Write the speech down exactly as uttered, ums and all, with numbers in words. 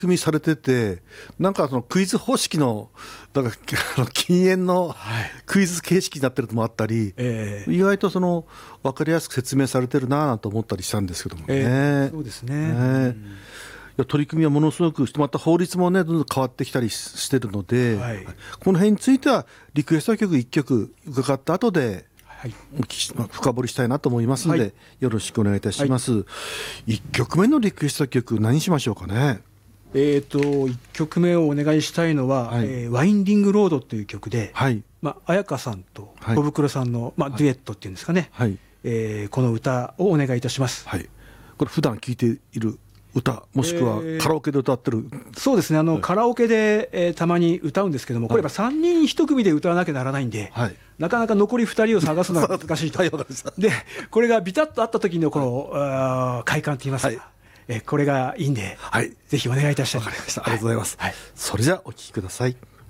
組みされてて、なんかそのクイズ方式のだからあの禁煙のクイズ形式になってるのもあったり、えー、意外とその分かりやすく説明されてるなと思ったりしたんですけどもね、えー、そうですね、 ね、うん、いや取り組みはものすごく、また法律もねどんどん変わってきたりしてるので、はい、この辺についてはリクエスト曲いっきょく伺った後で、はい、深掘りしたいなと思いますので、はい、よろしくお願いいたします、はい、いっきょくめのリクエスト曲何しましょうかね。 えー、といっきょくめをお願いしたいのは、はい、えー、ワインディングロードという曲で、はい、まあ、彩香さんと小袋さんの、まあ、デュエットっていうんですかね、はい、えー、この歌をお願いいたします、 はい、これ普段聴いている歌もしくはカラオケで歌ってる、えー、そうですね、あの、はい、カラオケで、えー、たまに歌うんですけども、これやっぱさんにんいち組で歌わなきゃならないんで、はい、なかなか残りふたりを探すのは難しいとで、これがビタッとあった時のこの、はい、快感といいますか、はい、えこれがいいんで、はい、ぜひお願いいたします。 わかりました。ありがとうございます。はい、それじゃあお聴きください。